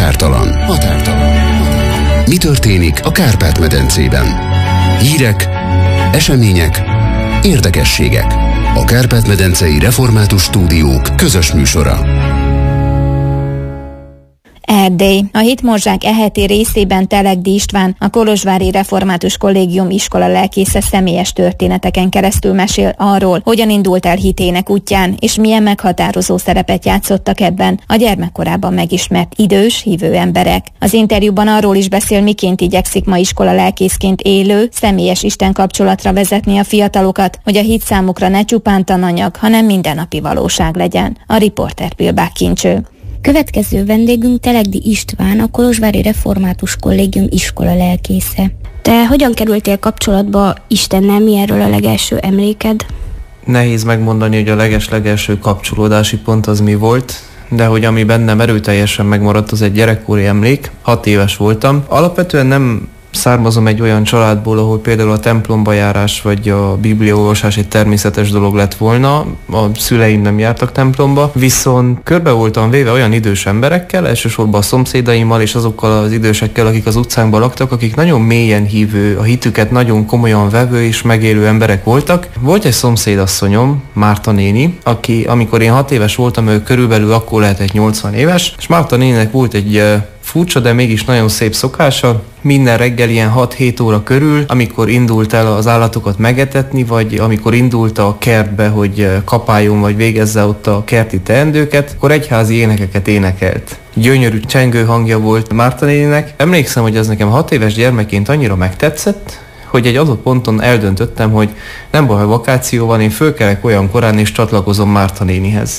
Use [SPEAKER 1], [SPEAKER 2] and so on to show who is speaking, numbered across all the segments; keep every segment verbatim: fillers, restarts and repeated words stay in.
[SPEAKER 1] Határtalan. Határtalan. Mi történik a Kárpát-medencében? Hírek, események, érdekességek. A Kárpát-medencei Református Stúdiók közös műsora.
[SPEAKER 2] Erdély. A hitmorzsák e heti részében Telegdi István, a Kolozsvári Református Kollégium iskola lelkésze személyes történeteken keresztül mesél arról, hogyan indult el hitének útján, és milyen meghatározó szerepet játszottak ebben a gyermekkorában megismert idős, hívő emberek. Az interjúban arról is beszél, miként igyekszik ma iskola lelkészként élő, személyes Isten kapcsolatra vezetni a fiatalokat, hogy a hit számukra ne csupán tananyag, hanem mindennapi valóság legyen. A riporter Pilbák Kincső.
[SPEAKER 3] Következő vendégünk Telegdi István, a Kolozsvári Református Kollégium iskola lelkésze. Te hogyan kerültél kapcsolatba Istennel, mi erről a legelső emléked?
[SPEAKER 4] Nehéz megmondani, hogy a leges-legelső kapcsolódási pont az mi volt, de hogy ami bennem erőteljesen megmaradt, az egy gyerekkori emlék. Hat éves voltam. Alapvetően nem származom egy olyan családból, ahol például a templomba járás vagy a bibliaolvasás egy természetes dolog lett volna. A szüleim nem jártak templomba, viszont körbe voltam véve olyan idős emberekkel, elsősorban a szomszédaimmal és azokkal az idősekkel, akik az utcánkban laktak, akik nagyon mélyen hívő, a hitüket nagyon komolyan vevő és megélő emberek voltak. Volt egy szomszédasszonyom, Márta néni, aki amikor én hat éves voltam, ő körülbelül akkor lehetett nyolcvan éves, és Márta néninek volt egy furcsa, de mégis nagyon szép szokása. Minden reggel ilyen hat-hét óra körül, amikor indult el az állatokat megetetni, vagy amikor indult a kertbe, hogy kapáljon, vagy végezze ott a kerti teendőket, akkor egyházi énekeket énekelt. Gyönyörű csengő hangja volt Márta néninek. Emlékszem, hogy ez nekem hat éves gyermekként annyira megtetszett, hogy egy adott ponton eldöntöttem, hogy nem baj, ha vakáció van, én fölkelek olyan korán és csatlakozom Márta nénihez.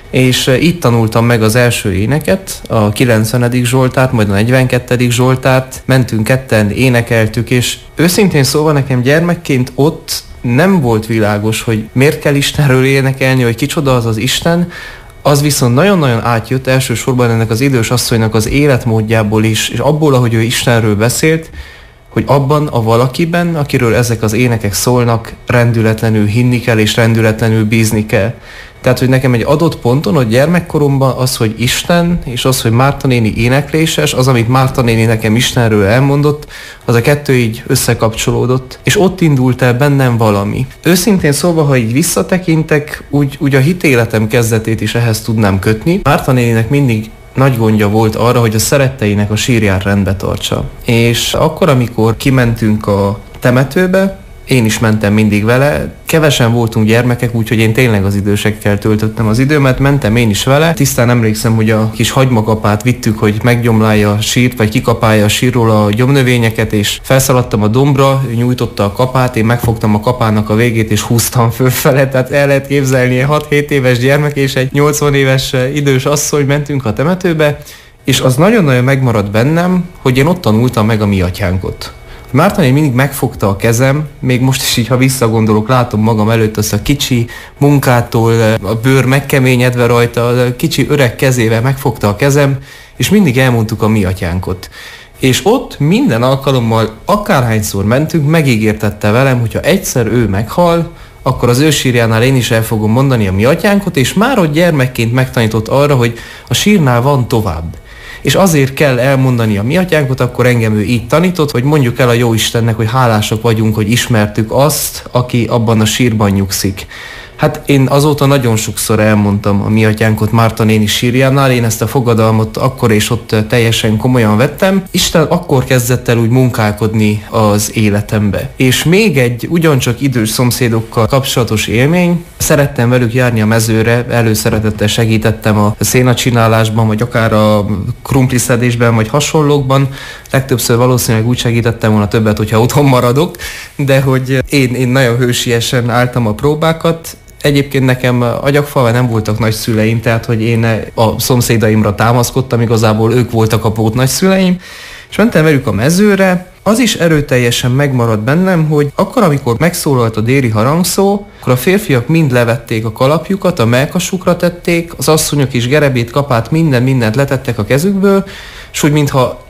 [SPEAKER 4] És itt tanultam meg az első éneket, a kilencvenedik Zsoltárt, majd a negyvenkettedik Zsoltárt, mentünk ketten, énekeltük, és őszintén szóval nekem gyermekként ott nem volt világos, hogy miért kell Istenről énekelni, hogy kicsoda az az Isten, az viszont nagyon-nagyon átjött elsősorban ennek az idős asszonynak az életmódjából is, és abból, ahogy ő Istenről beszélt, hogy abban a valakiben, akiről ezek az énekek szólnak, rendületlenül hinni kell, és rendületlenül bízni kell. Tehát, hogy nekem egy adott ponton, hogy gyermekkoromban az, hogy Isten, és az, hogy Márta néni énekléses, az, amit Márta néni nekem Istenről elmondott, az a kettő így összekapcsolódott, és ott indult el bennem valami. Őszintén szóval, ha így visszatekintek, úgy, úgy a hitéletem kezdetét is ehhez tudnám kötni. Márta néninek mindig nagy gondja volt arra, hogy a szeretteinek a sírját rendbe tartsa. És akkor, amikor kimentünk a temetőbe, én is mentem mindig vele, kevesen voltunk gyermekek, úgyhogy én tényleg az idősekkel töltöttem az időmet, mentem én is vele. Tisztán emlékszem, hogy a kis hagymakapát vittük, hogy meggyomlálja a sírt, vagy kikapálja a sírról a gyomnövényeket, és felszaladtam a dombra, ő nyújtotta a kapát, én megfogtam a kapának a végét, és húztam fölfele, tehát el lehet képzelni, egy hat-hét éves gyermek és egy nyolcvan éves idős asszony, mentünk a temetőbe, és az nagyon-nagyon megmaradt bennem, hogy én ott tanultam meg a mi atyánkot. Márta néni mindig megfogta a kezem, még most is így, ha visszagondolok, látom magam előtt azt a kicsi munkától, a bőr megkeményedve rajta, a kicsi öreg kezével megfogta a kezem, és mindig elmondtuk a mi atyánkot. És ott minden alkalommal, akárhányszor mentünk, megígértette velem, hogyha egyszer ő meghal, akkor az ő sírjánál én is el fogom mondani a mi atyánkot, és már ott gyermekként megtanított arra, hogy a sírnál van tovább. És azért kell elmondani a mi atyánkot, akkor engem ő így tanított, hogy mondjuk el a jó Istennek, hogy hálásak vagyunk, hogy ismertük azt, aki abban a sírban nyugszik. Hát én azóta nagyon sokszor elmondtam a mi atyánkot Márta néni sírjánál, én ezt a fogadalmat akkor és ott teljesen komolyan vettem. Isten akkor kezdett el úgy munkálkodni az életembe. És még egy ugyancsak idős szomszédokkal kapcsolatos élmény, szerettem velük járni a mezőre, előszeretettel segítettem a szénacsinálásban, vagy akár a krumpliszedésben, vagy hasonlókban. Legtöbbször valószínűleg úgy segítettem volna többet, hogyha otthon maradok, de hogy én, én nagyon hősiesen álltam a próbákat. Egyébként nekem agyagfalván nem voltak nagyszüleim, tehát hogy én a szomszédaimra támaszkodtam, igazából ők voltak a pót nagyszüleim, és mentem velük a mezőre. Az is erőteljesen megmaradt bennem, hogy akkor, amikor megszólalt a déri harangszó, akkor a férfiak mind levették a kalapjukat, a mellkasukra tették, az asszonyok is gerebét, kapát, minden mindent letettek a kezükből, és úgy mintha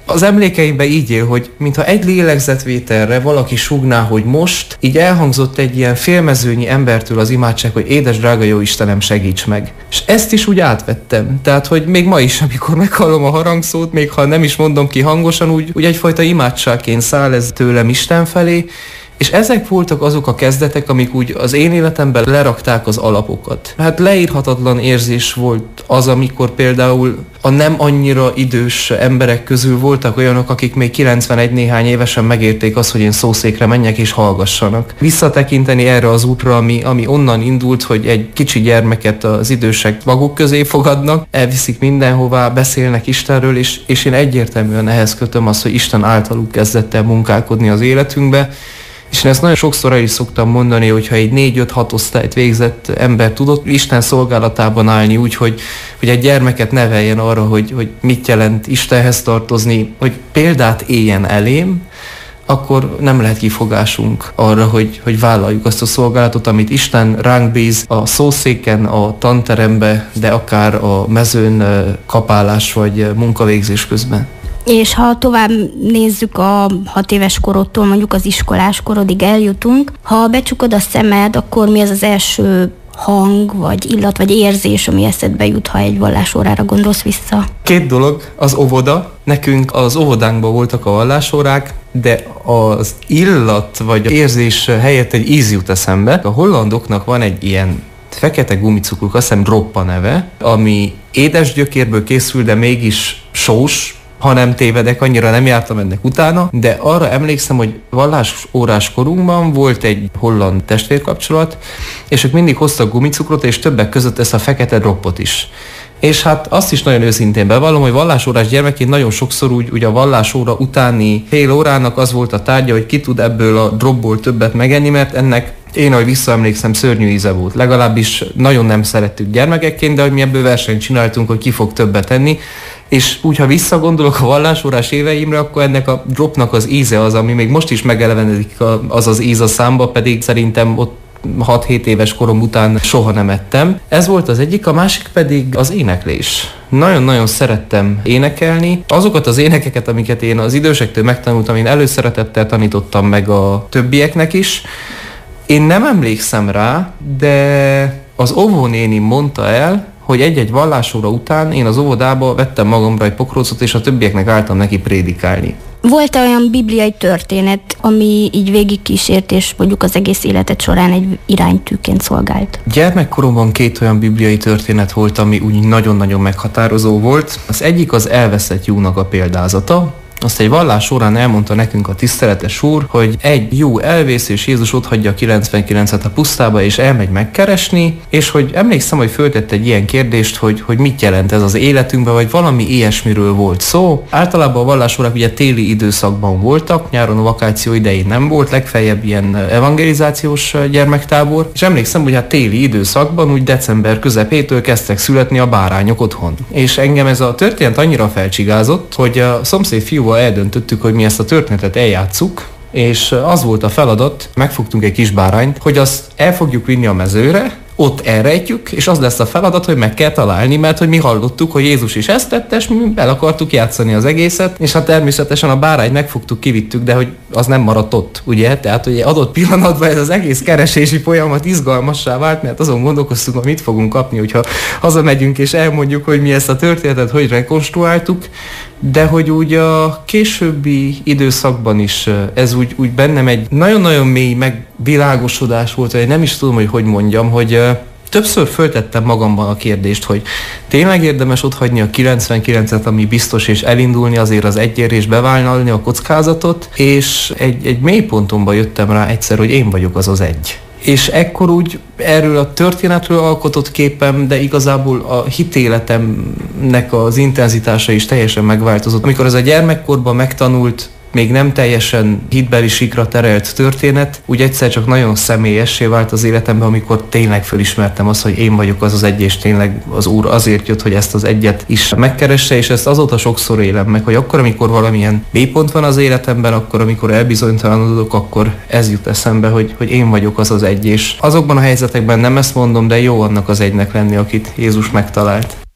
[SPEAKER 4] az emlékeimben így él, hogy mintha egy lélegzetvételre valaki sugná, hogy most így elhangzott egy ilyen félmezőnyi embertől az imádság, hogy édes drága jó Istenem, segíts meg. És ezt is úgy átvettem. Tehát, hogy még ma is, amikor meghallom a harangszót, még ha nem is mondom ki hangosan, úgy, úgy egyfajta imádságként száll ez tőlem Isten felé, és ezek voltak azok a kezdetek, amik úgy az én életemben lerakták az alapokat. Hát leírhatatlan érzés volt az, amikor például a nem annyira idős emberek közül voltak olyanok, akik még kilencvenegy néhány évesen megérték azt, hogy én szószékre menjek és hallgassanak. Visszatekinteni erre az útra, ami, ami onnan indult, hogy egy kicsi gyermeket az idősek maguk közé fogadnak, elviszik mindenhová, beszélnek Istenről, és, és én egyértelműen ehhez kötöm azt, hogy Isten általuk kezdett el munkálkodni az életünkbe. És én ezt nagyon sokszor el is szoktam mondani, hogyha egy négy-öt-hat osztályt végzett ember tudott Isten szolgálatában állni úgy, hogy, hogy egy gyermeket neveljen arra, hogy, hogy mit jelent Istenhez tartozni, hogy példát éljen elém, akkor nem lehet kifogásunk arra, hogy, hogy vállaljuk azt a szolgálatot, amit Isten ránk bíz a szószéken, a tanterembe, de akár a mezőn kapálás vagy munkavégzés közben.
[SPEAKER 3] És ha tovább nézzük a hat éves korodtól, mondjuk az iskolás korodig eljutunk, ha becsukod a szemed, akkor mi az az első hang, vagy illat, vagy érzés, ami eszedbe jut, ha egy vallásórára gondolsz vissza?
[SPEAKER 4] Két dolog, az óvoda. Nekünk az óvodánkban voltak a vallásórák, de az illat, vagy az érzés helyett egy íz jut eszembe. A hollandoknak van egy ilyen fekete gumicukruk, azt hiszem droppa neve, ami édes gyökérből készül, de mégis sós, ha nem tévedek, annyira nem jártam ennek utána, de arra emlékszem, hogy vallásórás korunkban volt egy holland testvérkapcsolat, és ők mindig hoztak gumicukrot, és többek között ezt a fekete droppot is. És hát azt is nagyon őszintén bevallom, hogy vallásórás gyermekként nagyon sokszor úgy, úgy a vallásóra utáni fél órának az volt a tárgya, hogy ki tud ebből a dropból többet megenni, mert ennek én, ahogy visszaemlékszem, szörnyű íze volt. Legalábbis nagyon nem szerettük gyermekekként, de hogy mi ebből versenyt csináltunk, hogy ki fog többet enni. És úgy, ha visszagondolok a vallásórás éveimre, akkor ennek a dropnak az íze az, ami még most is megelevenedik az az íz a számba, pedig szerintem ott hat-hét éves korom után soha nem ettem. Ez volt az egyik, a másik pedig az éneklés. Nagyon-nagyon szerettem énekelni. Azokat az énekeket, amiket én az idősektől megtanultam, én előszeretettel tanítottam meg a többieknek is. Én nem emlékszem rá, de az óvónéni mondta el, hogy egy-egy vallásóra után én az óvodába vettem magamra egy pokrócot, és a többieknek álltam neki prédikálni.
[SPEAKER 3] Volt olyan bibliai történet, ami így végigkísért, és mondjuk az egész életed során egy iránytűként szolgált?
[SPEAKER 4] Gyermekkoromban két olyan bibliai történet volt, ami úgy nagyon-nagyon meghatározó volt. Az egyik az elveszett Jónak a példázata. Azt egy vallás során elmondta nekünk a tiszteletes úr, hogy egy jó elvész, és Jézus otthagyja a kilencvenkilencet a pusztába, és elmegy megkeresni, és hogy emlékszem, hogy föltett egy ilyen kérdést, hogy, hogy mit jelent ez az életünkben, vagy valami ilyesmiről volt szó. Általában a vallásórák ugye téli időszakban voltak, nyáron a vakáció idején nem volt, legfeljebb ilyen evangelizációs gyermektábor, és emlékszem, hogy hát téli időszakban, úgy december közepétől kezdtek születni a bárányok otthon. És engem ez a történet annyira felcsigázott, hogy a szomszéd fiú eldöntöttük, hogy mi ezt a történetet eljátsszuk, és az volt a feladat, megfogtunk egy kis bárányt, hogy azt el fogjuk vinni a mezőre, ott elrejtjük, és az lesz a feladat, hogy meg kell találni, mert hogy mi hallottuk, hogy Jézus is ezt tette, és mi el akartuk játszani az egészet, és hát természetesen a bárányt megfogtuk, kivittük, de hogy az nem maradt ott, ugye? Tehát, hogy adott pillanatban ez az egész keresési folyamat izgalmassá vált, mert azon gondolkoztunk, hogy mit fogunk kapni, hogyha hazamegyünk és elmondjuk, hogy mi ezt a történetet hogy rekonstruáltuk, de hogy úgy a későbbi időszakban is ez úgy, úgy bennem egy nagyon-nagyon mély megvilágosodás volt, vagy nem is tudom, hogy hogy mondjam, hogy többször föltettem magamban a kérdést, hogy tényleg érdemes otthagyni a kilencvenkilencet, ami biztos, és elindulni azért az egyért, és bevállalni a kockázatot, és egy, egy mély pontomba jöttem rá egyszer, hogy én vagyok az az egy. És ekkor úgy erről a történetről alkotott képem, de igazából a hitéletemnek az intenzitása is teljesen megváltozott. Amikor ez a gyermekkorban megtanult, még nem teljesen hitbeli síkra terelt történet, úgy egyszer csak nagyon személyessé vált az életemben, amikor tényleg fölismertem azt, hogy én vagyok az az egy, és tényleg az Úr azért jött, hogy ezt az egyet is megkeresse, és ezt azóta sokszor élem meg, hogy akkor, amikor valamilyen mélypont van az életemben, akkor, amikor elbizonytalanodok, akkor ez jut eszembe, hogy, hogy én vagyok az az egy, és azokban a helyzetekben nem ezt mondom, de jó annak az egynek lenni, akit Jézus megtalált.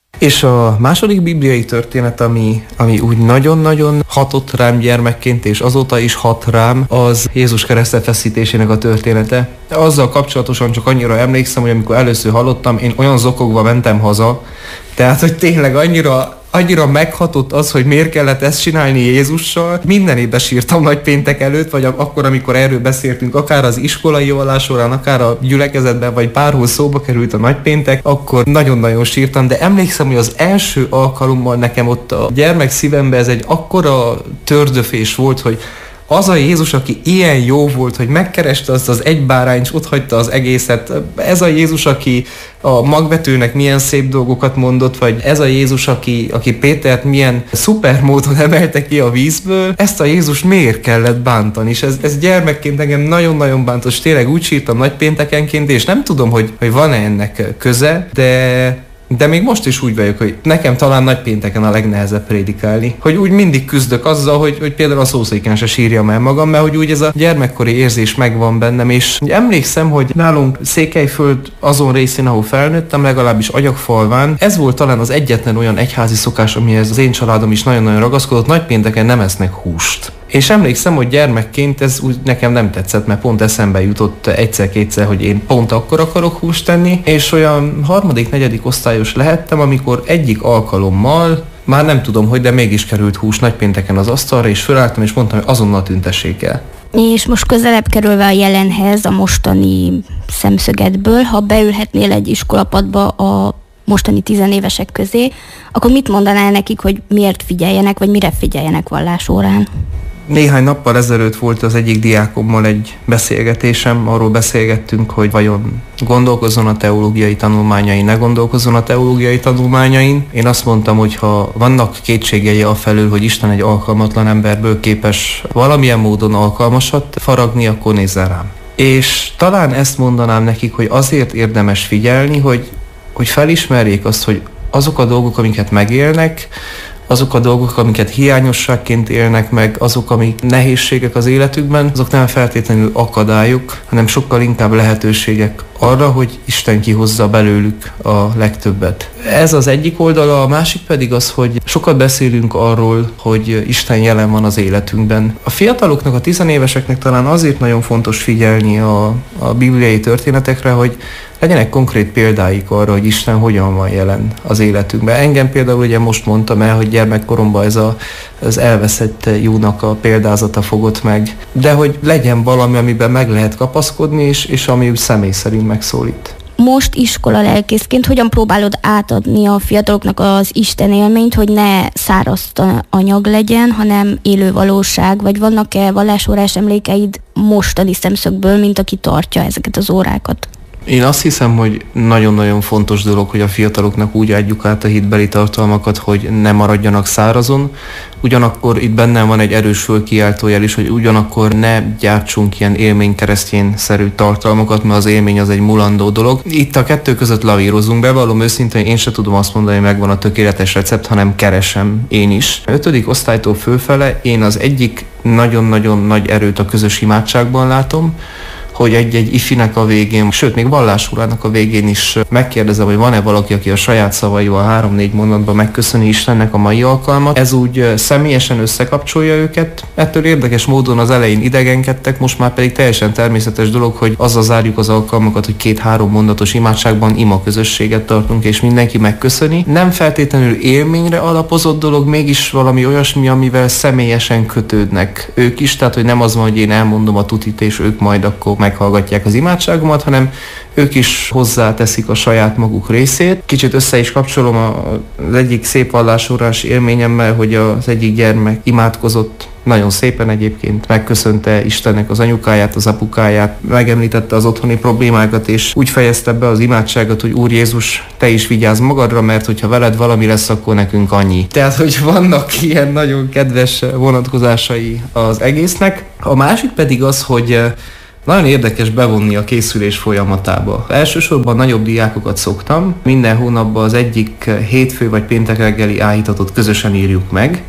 [SPEAKER 4] És a második bibliai történet, ami, ami úgy nagyon-nagyon hatott rám gyermekként, és azóta is hat rám, az Jézus keresztfeszítésének a története. Azzal kapcsolatosan csak annyira emlékszem, hogy amikor először hallottam, én olyan zokogva mentem haza, tehát, hogy tényleg annyira Annyira meghatott az, hogy miért kellett ezt csinálni Jézussal. Minden évben sírtam nagypéntek előtt, vagy akkor, amikor erről beszéltünk, akár az iskolai vallás során, akár a gyülekezetben, vagy bárhol szóba került a nagypéntek, akkor nagyon-nagyon sírtam, de emlékszem, hogy az első alkalommal nekem ott a gyermek szívemben ez egy akkora tördöfés volt, hogy az a Jézus, aki ilyen jó volt, hogy megkereste azt az egy bárányt, és otthagyta az egészet. Ez a Jézus, aki a magvetőnek milyen szép dolgokat mondott, vagy ez a Jézus, aki, aki Pétert milyen szuper módon emelte ki a vízből. Ezt a Jézus miért kellett bántani? És ez, ez gyermekként engem nagyon-nagyon bántott, és tényleg úgy sírtam nagypéntekenként, és nem tudom, hogy, hogy van-e ennek köze, de... De még most is úgy vagyok, hogy nekem talán nagypénteken a legnehezebb prédikálni. Hogy úgy mindig küzdök azzal, hogy, hogy például a szószéken se sírjam el magam, mert hogy úgy ez a gyermekkori érzés megvan bennem, és emlékszem, hogy nálunk Székelyföld azon részén, ahol felnőttem, legalábbis Agyagfalván, ez volt talán az egyetlen olyan egyházi szokás, amihez az én családom is nagyon-nagyon ragaszkodott, nagypénteken nem esznek húst. És emlékszem, hogy gyermekként ez úgy nekem nem tetszett, mert pont eszembe jutott egyszer-kétszer, hogy én pont akkor akarok húst tenni, és olyan harmadik, negyedik osztályos lehettem, amikor egyik alkalommal, már nem tudom hogy, de mégis került hús nagypénteken az asztalra, és fölálltam, és mondtam, hogy azonnal tüntessék el.
[SPEAKER 3] És most közelebb kerülve a jelenhez, a mostani szemszögedből, ha beülhetnél egy iskolapadba a mostani tizenévesek közé, akkor mit mondanál nekik, hogy miért figyeljenek, vagy mire figyeljenek vallásórán?
[SPEAKER 4] Néhány nappal ezelőtt volt az egyik diákommal egy beszélgetésem, arról beszélgettünk, hogy vajon gondolkozzon a teológiai tanulmányain, ne gondolkozzon a teológiai tanulmányain. Én azt mondtam, hogy ha vannak kétségei afelől, hogy Isten egy alkalmatlan emberből képes valamilyen módon alkalmasat faragni, akkor nézzen rám. És talán ezt mondanám nekik, hogy azért érdemes figyelni, hogy, hogy felismerjék azt, hogy azok a dolgok, amiket megélnek, azok a dolgok, amiket hiányosságként élnek meg, azok, amik nehézségek az életükben, azok nem feltétlenül akadályok, hanem sokkal inkább lehetőségek arra, hogy Isten kihozza belőlük a legtöbbet. Ez az egyik oldala, a másik pedig az, hogy sokat beszélünk arról, hogy Isten jelen van az életünkben. A fiataloknak, a tizenéveseknek talán azért nagyon fontos figyelni a, a bibliai történetekre, hogy legyenek konkrét példáik arra, hogy Isten hogyan van jelen az életünkben. Engem például ugye most mondtam el, hogy gyermekkoromban ez a, az elveszett Júnak a példázata fogott meg, de hogy legyen valami, amiben meg lehet kapaszkodni, és, és ami úgy személy szerint megszólít.
[SPEAKER 3] Most iskola lelkészként hogyan próbálod átadni a fiataloknak az Isten élményt, hogy ne száraz anyag legyen, hanem élő valóság, vagy vannak-e vallásórás emlékeid mostani szemszögből, mint aki tartja ezeket az órákat?
[SPEAKER 4] Én azt hiszem, hogy nagyon-nagyon fontos dolog, hogy a fiataloknak úgy adjuk át a hitbeli tartalmakat, hogy ne maradjanak szárazon. Ugyanakkor itt bennem van egy erős fölkiáltójel is, hogy ugyanakkor ne gyártsunk ilyen élménykeresztjén-szerű tartalmakat, mert az élmény az egy mulandó dolog. Itt a kettő között lavírozunk, bevallom őszintén, én se tudom azt mondani, hogy megvan a tökéletes recept, hanem keresem én is. A ötödik osztálytól fölfele én az egyik nagyon-nagyon nagy erőt a közös imádságban látom, hogy egy-egy ifinek a végén, sőt, még vallásórának a végén is megkérdezem, hogy van-e valaki, aki a saját szavaival három-négy mondatban megköszöni Istennek a mai alkalmat. Ez úgy személyesen összekapcsolja őket. Ettől érdekes módon az elején idegenkedtek, most már pedig teljesen természetes dolog, hogy azzal zárjuk az alkalmakat, hogy két-három mondatos imádságban ima közösséget tartunk, és mindenki megköszöni. Nem feltétlenül élményre alapozott dolog, mégis valami olyasmi, amivel személyesen kötődnek ők is, tehát hogy nem az van, hogy én elmondom a tutit, és ők majd akkor meghallgatják az imádságomat, hanem ők is hozzáteszik a saját maguk részét. Kicsit össze is kapcsolom az egyik szép vallásórás élményemmel, hogy az egyik gyermek imádkozott, nagyon szépen egyébként, megköszönte Istennek az anyukáját, az apukáját, megemlítette az otthoni problémákat, és úgy fejezte be az imádságot, hogy Úr Jézus, te is vigyázz magadra, mert hogyha veled valami lesz, akkor nekünk annyi. Tehát, hogy vannak ilyen nagyon kedves vonatkozásai az egésznek. A másik pedig az, hogy nagyon érdekes bevonni a készülés folyamatába. Elsősorban nagyobb diákokat szoktam. Minden hónapban az egyik hétfő vagy péntek reggeli áhítatot közösen írjuk meg.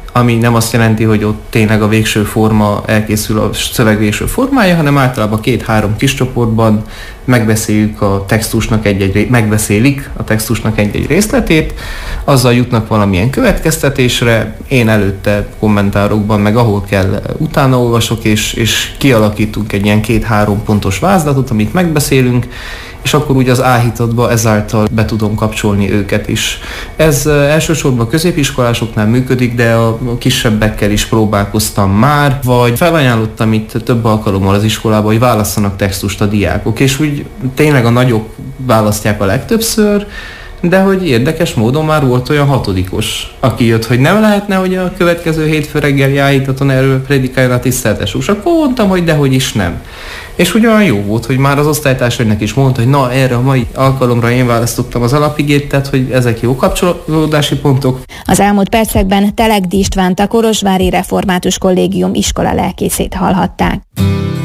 [SPEAKER 4] ami nem azt jelenti, hogy ott tényleg a végső forma elkészül, a szöveg végső formája, hanem általában két-három kis csoportban megbeszéljük a textusnak egy-egy, megbeszélik a textusnak egy-egy részletét, azzal jutnak valamilyen következtetésre, én előtte kommentárokban, meg ahol kell, utána olvasok, és, és kialakítunk egy ilyen két-három pontos vázlatot, amit megbeszélünk, és akkor úgy az áhítatba ezáltal be tudom kapcsolni őket is. Ez elsősorban a középiskolásoknál működik, de a kisebbekkel is próbálkoztam már, vagy felajánlottam itt több alkalommal az iskolában, hogy válasszanak textust a diákok, és úgy tényleg a nagyok választják a legtöbbször, de hogy érdekes módon már volt olyan hatodikos, aki jött, hogy nem lehetne, hogy a következő hétfő reggeli áhítaton erről predikáljon a tiszteltes úr. Akkor mondtam, hogy dehogy is nem. És ugye olyan jó volt, hogy már az osztálytársainak is mondta, hogy na, erre a mai alkalomra én választottam az alapigét, tehát hogy ezek jó kapcsolódási pontok.
[SPEAKER 2] Az elmúlt percekben Telegdi Istvánt, a Kolozsvári Református Kollégium iskola lelkészét hallhatták.